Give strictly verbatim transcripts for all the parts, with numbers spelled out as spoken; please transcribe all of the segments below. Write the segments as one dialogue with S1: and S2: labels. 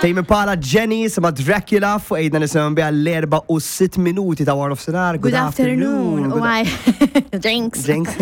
S1: Tame Impala Jenny sema Dracula fuq ejna nisimgħu biha l-erba' u sitt minuti ta' War of Sinar.
S2: Good afternoon. Why? Jinx.
S1: Jinx.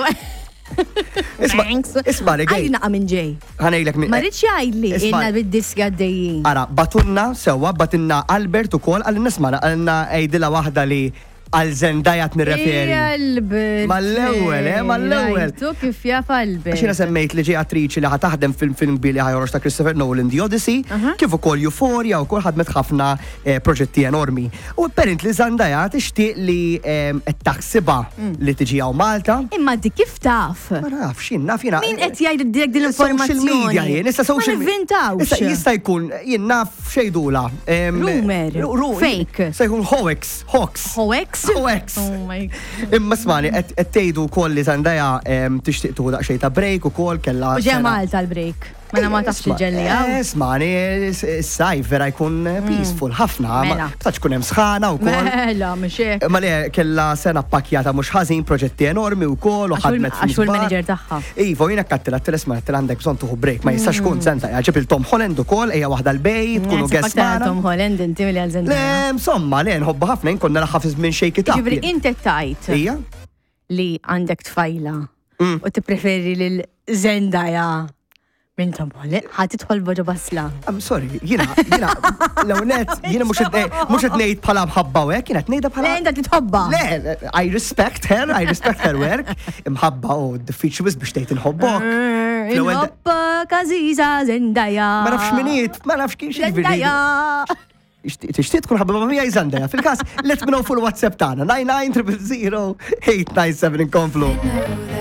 S2: Thanks.
S1: Isma' li għaj.
S2: Għajna minn ġej.
S1: Ħanejlek minn.
S2: Ma rridx jgħidli inna bid-diska għaddejjin.
S1: Ara, batunna sewa, batunna Albert ukoll għal nisma' għalna għejdilha waħda li għal Zendaya t-nirreferi.
S2: Albert.
S1: Mal-ewwel, eh, mal-ewwel.
S2: Tu kif jaf Albert.
S1: Għaxina semmejt li ġej attriċi li ħataħdem film-film Billy Irish ta' Christopher Nolan, The Odyssey, kif ukoll Euphoria u kol ħadmet ħafna proġetti enormi. U perint li Zendaya tixtieq li qed taħsibha li tiġi hawn Malta.
S2: Imma dik kif taf?
S1: Ma naf, x'in naf jiena.
S2: Min qed jgħid dik din l-informazzjoni?
S1: Social media jien, issa social
S2: media.
S1: Issa jista' jkun jien naf xejdula.
S2: Rumor. Fake.
S1: Se jkun hoax, hoax.
S2: Hoax?
S1: Hoax.
S2: Oh my God.
S1: Imma smani, qed tgħidu wkoll li Zendaya tixtieq tuħu daqsxejn ta' break ukoll kellha.
S2: U ġej Malta l-break. Ma na ma tafx ġelli għaw.
S1: Smani, s-sajf vera jkun peaceful ħafna.
S2: Mela.
S1: Taċ kunem sħana u kol.
S2: Mela, mxie.
S1: Ma li kella sena pakjata mux ħazin, proġetti enormi u kol u ħadmet
S2: Għaxu l-manager taħħa.
S1: Ivo, jina kattila t-telesma t-għandek bżon tuħu break, ma jistax kun Zendaya. Ġib il-Tom Holland u kol, eja wahda l-bej, tkunu għesmana.
S2: Tom Holland, inti mill għal Zendaya.
S1: Le, insomma, le, nħobba ħafna, nkonna laħafiz minn xejki ta'
S2: Ġibri, inti tajt.
S1: Ija?
S2: Li għandek tfajla. U t-preferi l-Zendaya. Min Tom Holland, ħati tħol boġo basla.
S1: I'm sorry, jina, jina, l-għunet, jina mux etnejt bħala mħabba wek, jina etnejda bħala.
S2: Le, inda titħobba.
S1: Le, I respect her, I respect her work. Imħabba u diffiċi wis biex tejt inħobbok.
S2: Inħobba kaziza Zendaya.
S1: Ma nafx minit, ma nafx kien xie
S2: Zendaya.
S1: Tixtiet tkun ħabba ma' Zendaya. Fil-kas, let me know full WhatsApp tana, nine nine zero zero eight nine seven inkomplu.